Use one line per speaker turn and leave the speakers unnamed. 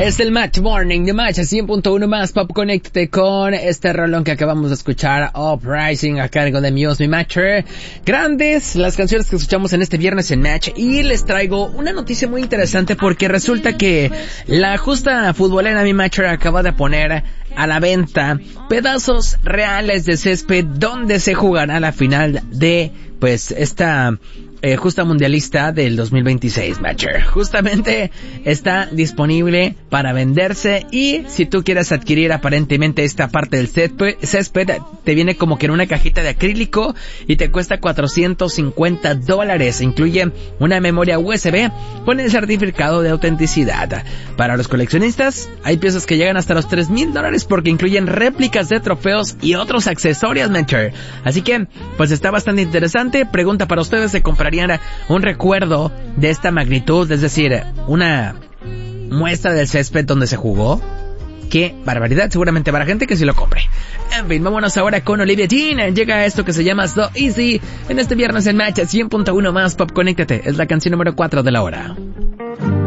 Es el Match Morning de Match 100.1 más Pop. Conéctate con este rolón que acabamos de escuchar, Uprising, a cargo de Muse, mi Matcher. Grandes las canciones que escuchamos en este viernes en Match, y les traigo una noticia muy interesante porque resulta que la justa futbolera mi Matcher acaba de poner a la venta pedazos reales de césped donde se jugará la final de esta justa mundialista del 2026, Matcher. Justamente está disponible para venderse, y si tú quieres adquirir aparentemente esta parte del césped, te viene como que en una cajita de acrílico y te cuesta $450. Incluye una memoria USB con el certificado de autenticidad. Para los coleccionistas, hay piezas que llegan hasta los $3,000 porque incluyen réplicas de trofeos y otros accesorios, Matcher. Así que, está bastante interesante. Pregunta para ustedes: ¿se comprarían un recuerdo de esta magnitud? Es decir, una muestra del césped donde se jugó. ¡Qué barbaridad! Seguramente para gente que sí lo compre. En fin, vámonos ahora con Olivia Dean. Llega esto que se llama So Easy en este viernes en Match 100.1 más Pop. Conéctate, es la canción número 4 de la hora.